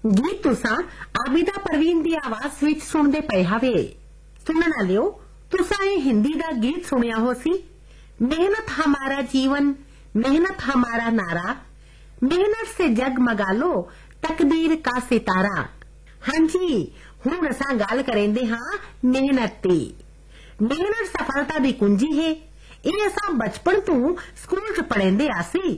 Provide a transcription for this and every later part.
गीत तुसा आबिदा परवीन दी आवाज विच सुनदे पए हवे। सुनन वालियो, तुसा ये हिंदी दा गीत सुनिया हो सी, मेहनत हमारा जीवन, मेहनत हमारा नारा, मेहनत से जगमगा लो तकदीर का सितारा। हाँ जी, हुण असां गल करेंदे हां मेहनत दी। मेहनत सफलता दी कुंजी है। ये असां बचपन तो स्कूल च पढ़ेंदे आसी।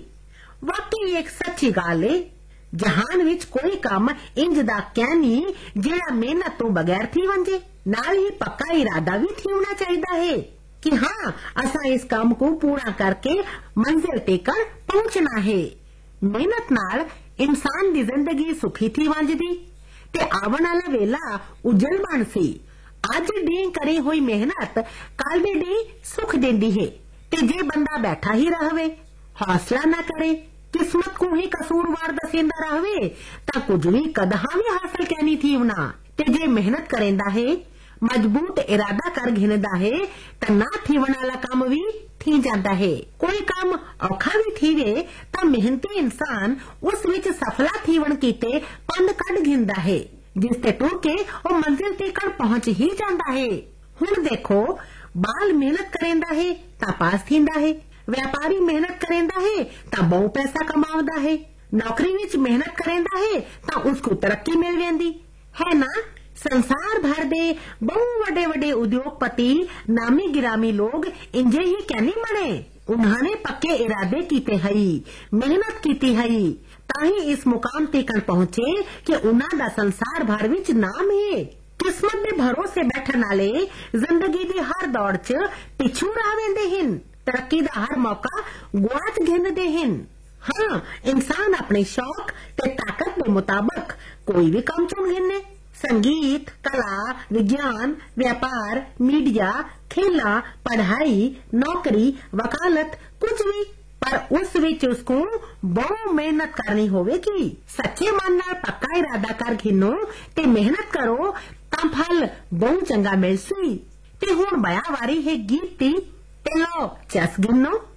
वाकई एक सच्ची गल है। जहान विच कोई काम इंज दा कै नहीं जेड़ा मेहनत तो बगैर थी वंजे। नाल ही पक्का इरादा भी थी होना चाहिदा है कि हाँ असां इस काम को पूरा करके मंजिल तेकर पहुंचना है। मेहनत नाल इंसान दी जिंदगी सुखी थी वंजदी ते आवन वाला वेला उजल बन सी। अज डी करी हुई मेहनत कल दे डी सुख देंदी है ते जे बंदा बैठा ही रहवे, हौसला ना करे, किस्मत को ही कसूरवार दसेंदा रहवे ता कुछ भी कदहां भी हासिल कहनी थी ना। ते जे मेहनत करेंदा है, मजबूत इरादा कर घिनदा है ता ना थीवन वाला काम भी थी जाता है। कोई काम औखा भी थीवे ता मेहनती इंसान उस विच सफला थीवन कीते पंद कढ घिंदा है, जिसते टुर के वो मंजिल तक पहुंच ही जाता है। हुण देखो, बाल मेहनत करेंदा है ता पास थींदा है, व्यापारी मेहनत करेंदा है ता बहु पैसा कमावदा है, नौकरी विच मेहनत करेंदा है ता उसको तरक्की मिल वेंदी है ना। संसार भर दे बहु वडे वडे उद्योगपति नामी गिरामी लोग इंजे ही कहने बने। उन्होंने पक्के इरादे कीते हई, मेहनत कीती हई, ताही इस मुकाम तक पहुंचे कि उन्हां दा संसार भर विच नाम है। किस्मत दे भरोसे बैठन वाले जिंदगी दी हर दौड़ च पिछू रह वेंदे हिन, तरक्की दा हर मौका गुआच घिंददे हिन। हाँ, इंसान अपने शौक ते ताकत के मुताबिक कोई भी काम चुन घिने। संगीत, कला, विज्ञान, व्यापार, मीडिया, खेला, पढ़ाई, नौकरी, वकालत, कुछ भी, पर उस विच उसको बहु मेहनत करनी होवेगी। सच्चे मन नाल पक्का इरादा कर घिनो ते मेहनत करो ता फल बहु चंगा मिलसी। ते हुण बया वारी है गीत दी, ते लो चस गिनो।